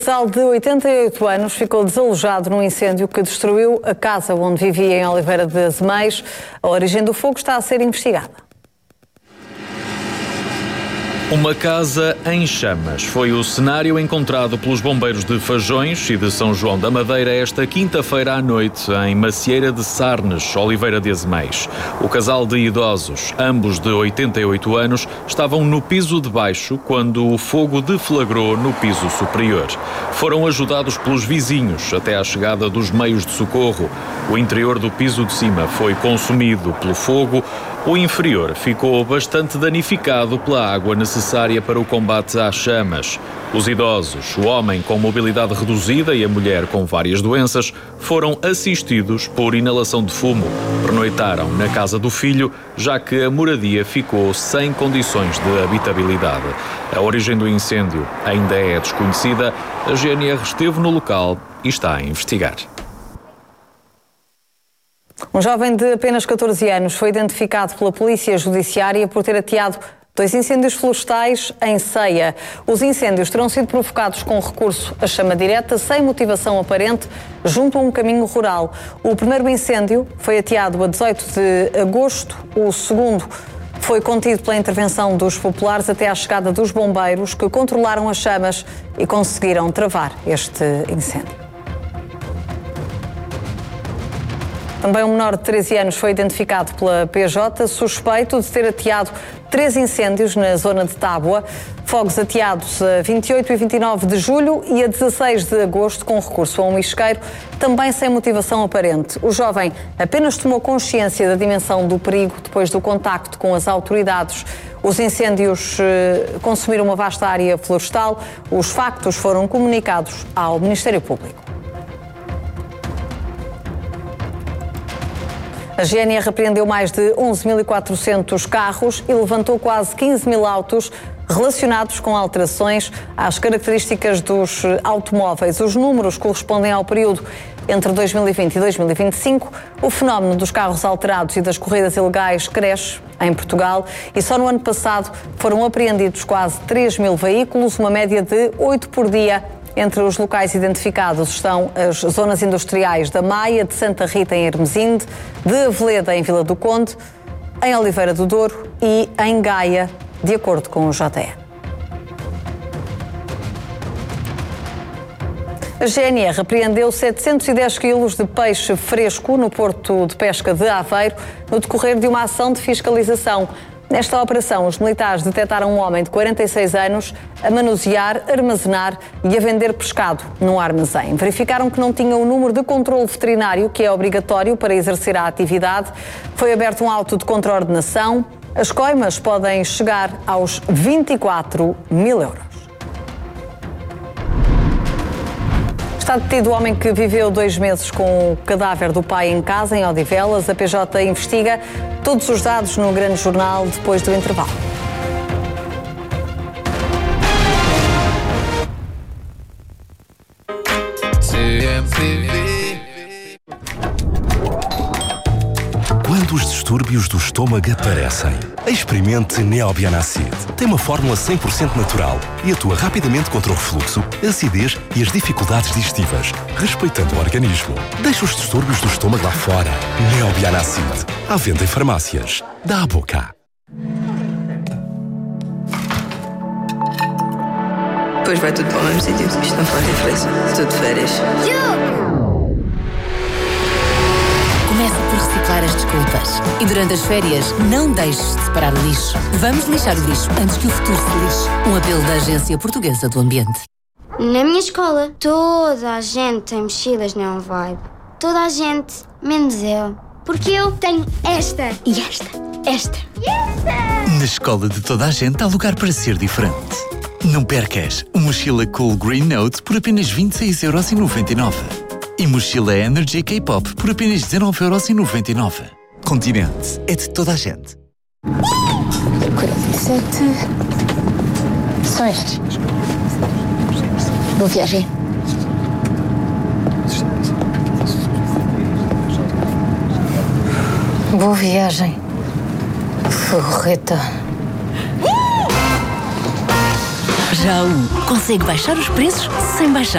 O casal de 88 anos ficou desalojado num incêndio que destruiu a casa onde vivia em Oliveira de Azeméis. A origem do fogo está a ser investigada. Uma casa em chamas foi o cenário encontrado pelos bombeiros de Fajões e de São João da Madeira esta quinta-feira à noite em Macieira de Sarnes, Oliveira de Azeméis. O casal de idosos, ambos de 88 anos, estavam no piso de baixo quando o fogo deflagrou no piso superior. Foram ajudados pelos vizinhos até à chegada dos meios de socorro. O interior do piso de cima foi consumido pelo fogo. O inferior ficou bastante danificado pela água necessária para o combate às chamas. Os idosos, o homem com mobilidade reduzida e a mulher com várias doenças, foram assistidos por inalação de fumo. Pernoitaram na casa do filho, já que a moradia ficou sem condições de habitabilidade. A origem do incêndio ainda é desconhecida. A GNR esteve no local e está a investigar. Um jovem de apenas 14 anos foi identificado pela Polícia Judiciária por ter ateado 2 incêndios florestais em Ceia. Os incêndios terão sido provocados com recurso à chama direta, sem motivação aparente, junto a um caminho rural. O primeiro incêndio foi ateado a 18 de agosto, o segundo foi contido pela intervenção dos populares até à chegada dos bombeiros, que controlaram as chamas e conseguiram travar este incêndio. Também um menor de 13 anos foi identificado pela PJ, suspeito de ter ateado 3 incêndios na zona de Tábua. Fogos ateados a 28 e 29 de julho e a 16 de agosto, com recurso a um isqueiro, também sem motivação aparente. O jovem apenas tomou consciência da dimensão do perigo depois do contacto com as autoridades. Os incêndios consumiram uma vasta área florestal. Os factos foram comunicados ao Ministério Público. A GNR apreendeu mais de 11.400 carros e levantou quase 15.000 autos relacionados com alterações às características dos automóveis. Os números correspondem ao período entre 2020 e 2025. O fenómeno dos carros alterados e das corridas ilegais cresce em Portugal e só no ano passado foram apreendidos quase 3.000 veículos, uma média de 8 por dia. Entre os locais identificados estão as zonas industriais da Maia, de Santa Rita em Hermesinde, de Aveleda em Vila do Conde, em Oliveira do Douro e em Gaia, de acordo com o JE. A GNR apreendeu 710 quilos de peixe fresco no Porto de Pesca de Aveiro no decorrer de uma ação de fiscalização. Nesta operação, os militares detectaram um homem de 46 anos a manusear, armazenar e a vender pescado num armazém. Verificaram que não tinha o número de controle veterinário, que é obrigatório para exercer a atividade. Foi aberto um auto de contraordenação. As coimas podem chegar aos 24.000 euros. Está detido o homem que viveu 2 meses com o cadáver do pai em casa, em Odivelas. A PJ investiga. Todos os dados no Grande Jornal depois do intervalo. Quando os distúrbios do estômago aparecem, experimente Neobianacid. Tem uma fórmula 100% natural e atua rapidamente contra o refluxo, a acidez e as dificuldades digestivas, respeitando o organismo. Deixa os distúrbios do estômago lá fora. Neobianacid. À venda em farmácias. Dá a boca. Depois vai tudo para o mesmo sítio. Isto não faz diferença. Estou de férias. Comece por reciclar as desculpas. E durante as férias, não deixes de separar o lixo. Vamos lixar o lixo antes que o futuro se lixe. Um apelo da Agência Portuguesa do Ambiente. Na minha escola, toda a gente tem mochilas Neon Vibe. Toda a gente, menos eu. Porque eu tenho esta e esta. E esta. Na escola de toda a gente há lugar para ser diferente. Não percas uma mochila Cool Green Note por apenas 26,99€. E mochila Energy K-Pop por apenas 19,99€. Continente é de toda a gente. 47. São estes. Boa viagem. Boa viagem. Forreta. Já consegue baixar os preços sem baixar.